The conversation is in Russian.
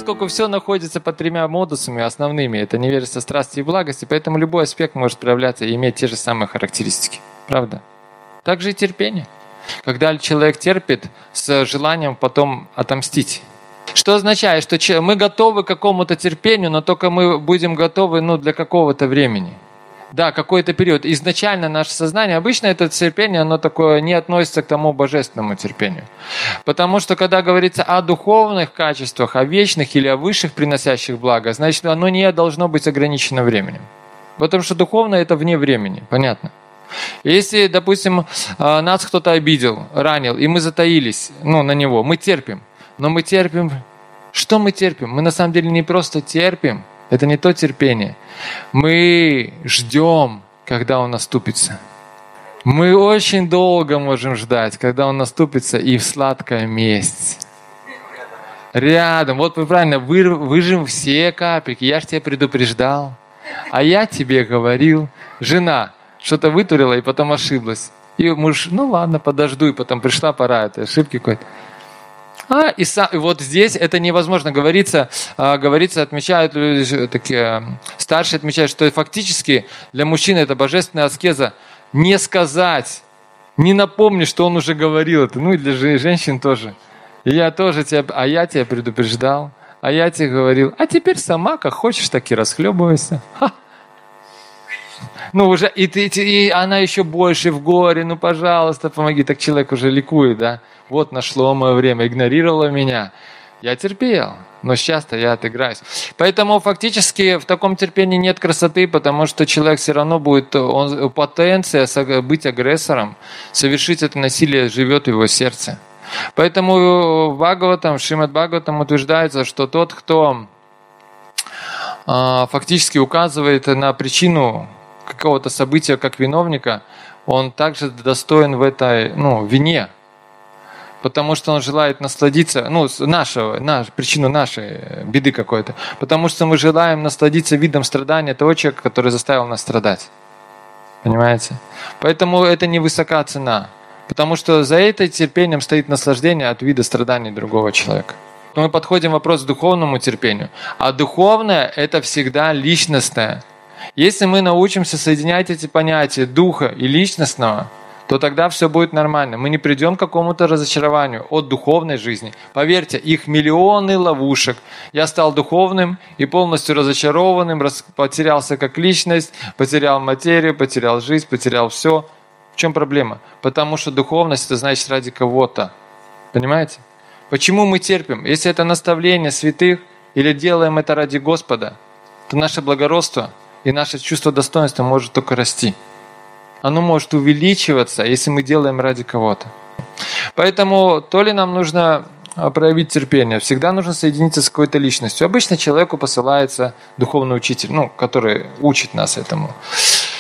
поскольку все находится под тремя модусами основными, это невежество, страсти и благости, поэтому любой аспект может проявляться и иметь те же самые характеристики. Правда? Также и терпение. Когда человек терпит с желанием потом отомстить. Что означает, что мы готовы к какому-то терпению, но только мы будем готовы для какого-то времени. Да, какой-то период. Изначально наше сознание, обычно это терпение, оно такое не относится к тому божественному терпению. Потому что когда говорится о духовных качествах, о вечных или о высших приносящих благо, значит, оно не должно быть ограничено временем. Потому что духовное это вне времени, понятно? Если, допустим, нас кто-то обидел, ранил, и мы затаились на него, мы терпим. Но мы терпим. Что мы терпим? Мы на самом деле не просто терпим. Это не то терпение. Мы ждем, когда он наступится. Мы очень долго можем ждать, когда он наступится, и в сладкая месть. Рядом. Вот вы правильно, выжим все капельки. Я же тебя предупреждал. А я тебе говорил. Жена что-то вытурила и потом ошиблась. И муж, ладно, подожду. И потом пришла пора этой ошибки какой-то. И вот здесь это невозможно. Говорится, отмечают люди такие, старшие отмечают, что фактически для мужчины это божественная аскеза. Не сказать, не напомнить, что он уже говорил это. И для женщин тоже. И я тоже я тебя предупреждал, а я тебе говорил, а теперь сама как хочешь, так и расхлебывайся. Уже, и она еще больше в горе, пожалуйста, помоги. Так человек уже ликует, да? Вот нашло мое время, игнорировало меня. Я терпел, но сейчас-то я отыграюсь. Поэтому фактически в таком терпении нет красоты, потому что человек все равно будет, потенция быть агрессором, совершить это насилие живет в его сердце. Поэтому в Шримад Бхагаватам утверждается, что тот, кто фактически указывает на причину какого-то события как виновника, он также достоин в этой вине. Потому что он желает насладиться, причину нашей беды какой-то. Потому что мы желаем насладиться видом страдания того человека, который заставил нас страдать. Понимаете? Поэтому это невысока цена. Потому что за этим терпением стоит наслаждение от вида страданий другого человека. Мы подходим к вопросу к духовному терпению. А духовное – это всегда личностное. Если мы научимся соединять эти понятия духа и личностного, то тогда все будет нормально. Мы не придем к какому-то разочарованию от духовной жизни. Поверьте, их миллионы ловушек. Я стал духовным и полностью разочарованным, потерялся как личность, потерял материю, потерял жизнь, потерял все. В чем проблема? Потому что духовность – это значит ради кого-то. Понимаете? Почему мы терпим? Если это наставление святых или делаем это ради Господа, то наше благородство и наше чувство достоинства может только расти. Оно может увеличиваться, если мы делаем ради кого-то. Поэтому то ли нам нужно проявить терпение, всегда нужно соединиться с какой-то личностью. Обычно человеку посылается духовный учитель, который учит нас этому.